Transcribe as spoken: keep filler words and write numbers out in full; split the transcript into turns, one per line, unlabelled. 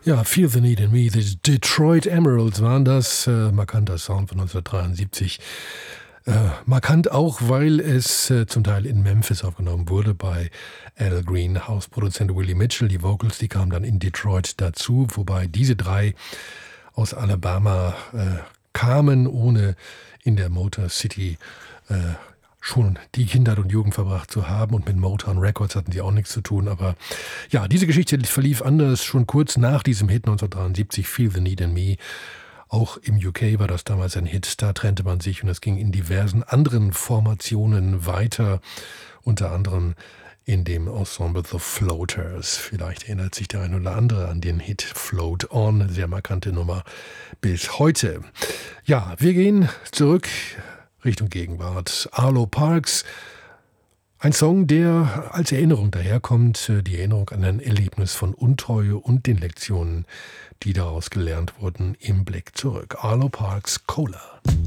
Ja, Feel the Need in Me, die Detroit Emeralds waren das, äh, markanter Sound von neunzehnhundertdreiundsiebzig. Äh, markant auch, weil es äh, zum Teil in Memphis aufgenommen wurde bei Al Green, Hausproduzent Willie Mitchell. Die Vocals, die kamen dann in Detroit dazu, wobei diese drei aus Alabama äh, kamen, ohne in der Motor City äh, schon die Kindheit und Jugend verbracht zu haben, und mit Motown Records hatten die auch nichts zu tun. Aber ja, diese Geschichte verlief anders. Schon kurz nach diesem Hit neunzehnhundertdreiundsiebzig, Feel the Need in Me. Auch im U K war das damals ein Hit. Da trennte man sich und es ging in diversen anderen Formationen weiter. Unter anderem in dem Ensemble The Floaters. Vielleicht erinnert sich der ein oder andere an den Hit Float On. Sehr markante Nummer bis heute. Ja, wir gehen zurück Richtung Gegenwart. Arlo Parks, ein Song, der als Erinnerung daherkommt, die Erinnerung an ein Erlebnis von Untreue und den Lektionen, die daraus gelernt wurden, im Blick zurück. Arlo Parks, Cola.